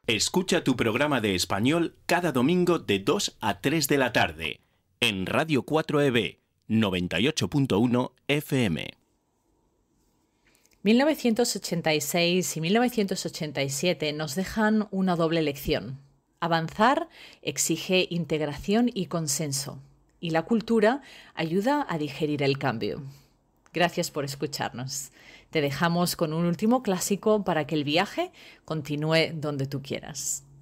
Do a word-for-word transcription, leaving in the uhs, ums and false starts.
Escucha tu programa de español cada domingo de dos a tres de la tarde en Radio cuatro E B noventa y ocho punto uno F M. mil novecientos ochenta y seis y mil novecientos ochenta y siete nos dejan una doble lección. Avanzar exige integración y consenso, y la cultura ayuda a digerir el cambio. Gracias por escucharnos. Te dejamos con un último clásico para que el viaje continúe donde tú quieras.